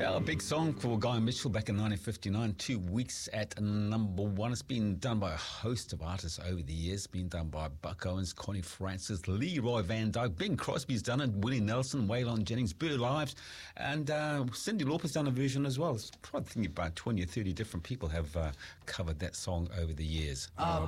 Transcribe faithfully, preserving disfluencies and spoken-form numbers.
Yeah, a big song for Guy Mitchell back in nineteen fifty-nine, two weeks at number one. It's been done by a host of artists over the years. It's been done by Buck Owens, Connie Francis, Leroy Van Dyke, Bing Crosby's done it, Willie Nelson, Waylon Jennings, Burl Ives, and uh, Cyndi Lauper's done a version as well. It's probably think about twenty or thirty different people have uh, covered that song over the years. Um,